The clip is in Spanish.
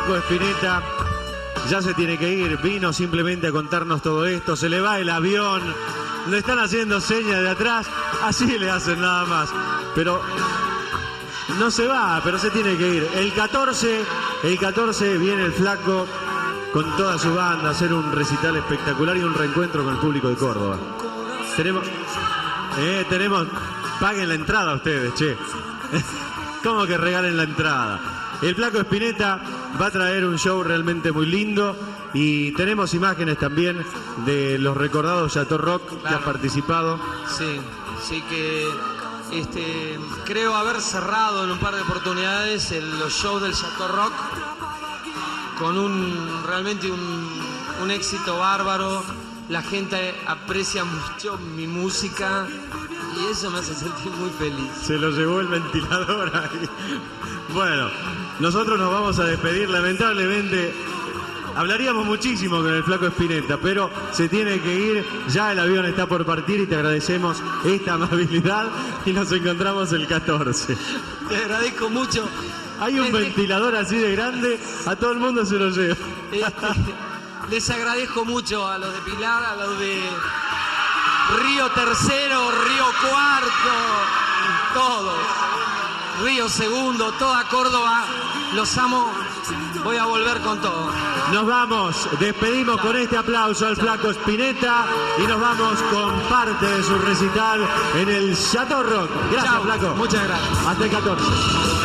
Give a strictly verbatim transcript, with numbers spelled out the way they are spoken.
Flaco Spinetta ya se tiene que ir, vino simplemente a contarnos todo esto, se le va el avión, le están haciendo señas de atrás, así le hacen nada más, pero no se va, pero se tiene que ir. El catorce, el catorce viene el Flaco con toda su banda a hacer un recital espectacular y un reencuentro con el público de Córdoba. Tenemos, eh, tenemos, paguen la entrada ustedes, che. ¿Cómo que regalen la entrada? El Flaco Spinetta va a traer un show realmente muy lindo y tenemos imágenes también de los recordados Chateau Rock claro. que han participado. Sí, sí que este, creo haber cerrado en un par de oportunidades el, los shows del Chateau Rock con un realmente un, un éxito bárbaro. La gente aprecia mucho mi música y eso me hace sentir muy feliz. Se lo llevó el ventilador ahí. Bueno, nosotros nos vamos a despedir. Lamentablemente, hablaríamos muchísimo con el Flaco Spinetta, pero se tiene que ir. Ya el avión está por partir y te agradecemos esta amabilidad y nos encontramos el catorce. Te agradezco mucho. Hay un este... ventilador así de grande, a todo el mundo se lo lleva. Este... Les agradezco mucho a los de Pilar, a los de Río Tercero, Río Cuarto, todos. Río Segundo, toda Córdoba. Los amo. Voy a volver con todo. Nos vamos, despedimos Chao. Con este aplauso al Chao. Flaco Spinetta y nos vamos con parte de su recital en el Chateau Rock. Gracias, Chao. Flaco. Muchas gracias. Hasta el catorce.